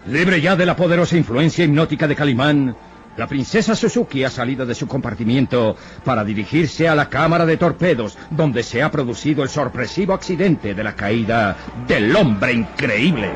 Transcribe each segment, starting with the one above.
Libre ya de la poderosa influencia hipnótica de Calimán, la princesa Suzuki ha salido de su compartimiento para dirigirse a la cámara de torpedos, donde se ha producido el sorpresivo accidente de la caída del hombre increíble.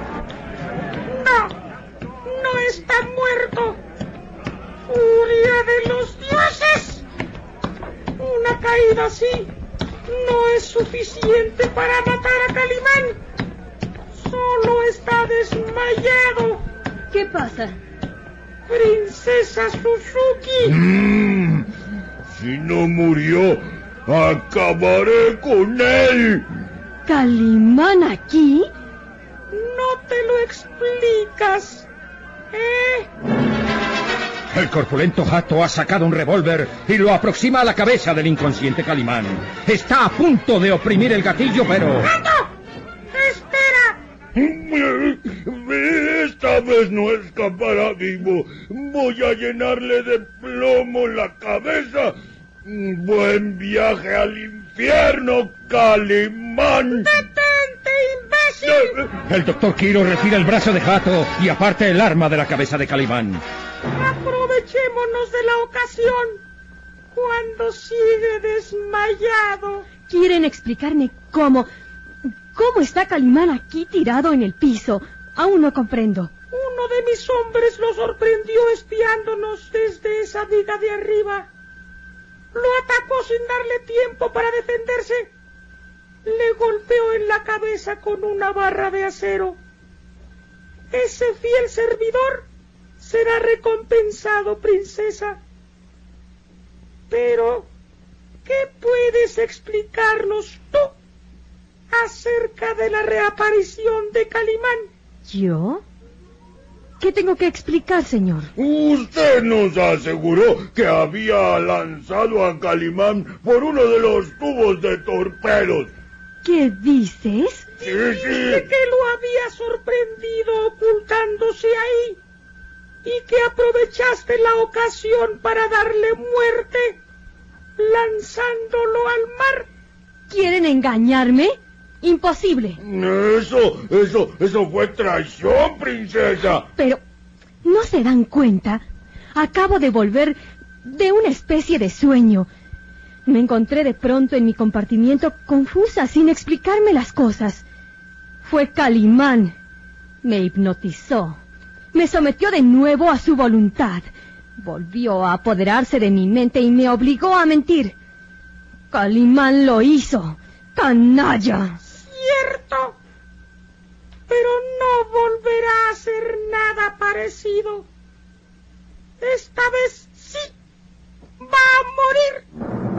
¡No está muerto! ¡Furia de los dioses! Una caída así no es suficiente para matar a Calimán. Solo está desmayado. ¿Qué pasa? Princesa Suzuki. Si no murió, acabaré con él. ¿Calimán aquí? No te lo explicas, ¿eh? El corpulento Hato ha sacado un revólver y lo aproxima a la cabeza del inconsciente Calimán. Está a punto de oprimir el gatillo, pero... ¡Hato! ¡Espera! Esta vez no escapará vivo. Voy a llenarle de plomo la cabeza. Buen viaje al infierno, Calimán. ¡Detente, imbécil! El doctor Kiro retira el brazo de Hato y aparte el arma de la cabeza de Calimán. Aprovechémonos de la ocasión. Cuando sigue desmayado. ¿Quieren explicarme cómo está Calimán aquí tirado en el piso? Aún no comprendo. Uno de mis hombres lo sorprendió espiándonos desde esa viga de arriba. Lo atacó sin darle tiempo para defenderse. Le golpeó en la cabeza con una barra de acero. Ese fiel servidor será recompensado, princesa. Pero, ¿qué puedes explicarnos tú acerca de la reaparición de Calimán? ¿Yo? ¿Qué tengo que explicar, señor? Usted nos aseguró que había lanzado a Calimán por uno de los tubos de torpedos. ¿Qué dices? Sí. Dijiste que lo había sorprendido ocultándose ahí y que aprovechaste la ocasión para darle muerte lanzándolo al mar. ¿Quieren engañarme? Imposible. Eso fue traición, princesa. Pero, ¿no se dan cuenta? Acabo de volver de una especie de sueño. Me encontré de pronto en mi compartimiento confusa, sin explicarme las cosas. Fue Calimán. Me hipnotizó. Me sometió de nuevo a su voluntad. Volvió a apoderarse de mi mente y me obligó a mentir. Calimán lo hizo. ¡Canalla! Cierto, pero no volverá a hacer nada parecido. Esta vez